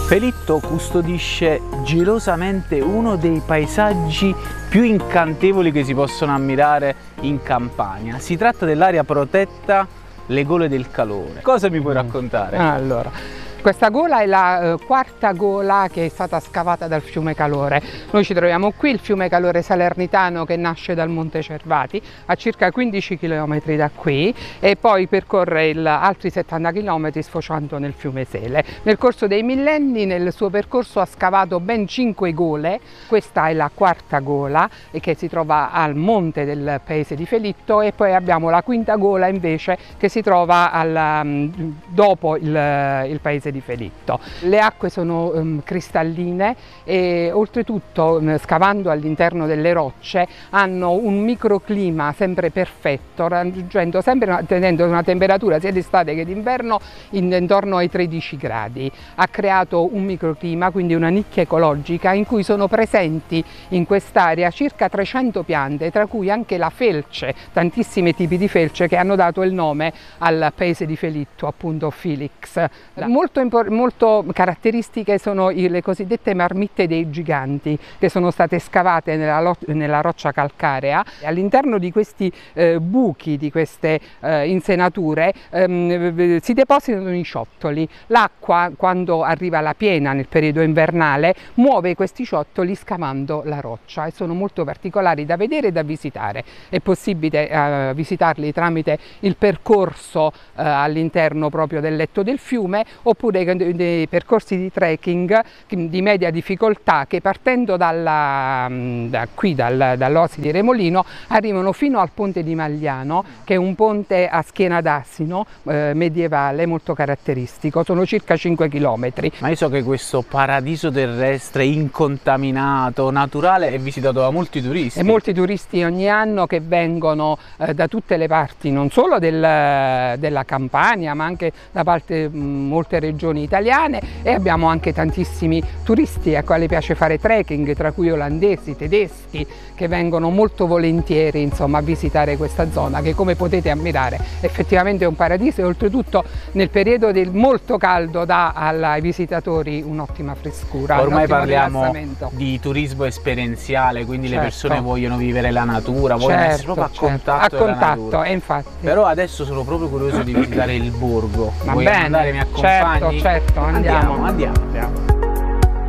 Felitto custodisce gelosamente uno dei paesaggi più incantevoli che si possono ammirare in Campania. Si tratta dell'area protetta Le Gole del Calore. Cosa mi puoi raccontare? Allora, questa gola è la quarta gola che è stata scavata dal fiume Calore. Noi ci troviamo qui, il fiume Calore Salernitano, che nasce dal Monte Cervati, a circa 15 km da qui, e poi percorre altri 70 km sfociando nel fiume Sele. Nel corso dei millenni, nel suo percorso, ha scavato ben 5 gole. Questa è la quarta gola, che si trova al monte del paese di Felitto, e poi abbiamo la quinta gola invece che si trova dopo il paese di Felitto. Le acque sono cristalline e oltretutto, scavando all'interno delle rocce, hanno un microclima sempre perfetto, raggiungendo sempre, tenendo una temperatura sia d'estate che d'inverno intorno ai 13 gradi. Ha creato un microclima, quindi una nicchia ecologica, in cui sono presenti in quest'area circa 300 piante, tra cui anche la felce, tantissimi tipi di felce che hanno dato il nome al paese di Felitto, appunto Felix. Molto caratteristiche sono le cosiddette marmitte dei giganti, che sono state scavate nella roccia calcarea. All'interno di questi buchi, di queste insenature, si depositano i ciottoli. L'acqua, quando arriva la piena nel periodo invernale, muove questi ciottoli scavando la roccia, e sono molto particolari da vedere e da visitare. È possibile visitarli tramite il percorso all'interno proprio del letto del fiume, oppure dei percorsi di trekking di media difficoltà, che partendo dall'Osi di Remolino arrivano fino al ponte di Magliano, che è un ponte a schiena d'asino medievale molto caratteristico. Sono circa 5 km. Ma io so che questo paradiso terrestre incontaminato, naturale, è visitato da molti turisti. E molti turisti ogni anno che vengono da tutte le parti, non solo della Campania, ma anche da molte regioni italiane, e abbiamo anche tantissimi turisti a quali piace fare trekking, tra cui olandesi, tedeschi, che vengono molto volentieri, insomma, a visitare questa zona, che, come potete ammirare, effettivamente è un paradiso, e oltretutto nel periodo del molto caldo dà ai visitatori un'ottima frescura. Ormai parliamo di turismo esperienziale, quindi le persone vogliono vivere la natura, vogliono essere proprio a contatto della natura. Infatti. Però adesso sono proprio curioso di visitare il borgo. Vuoi andare, mi accompagni? Certo, andiamo. Andiamo.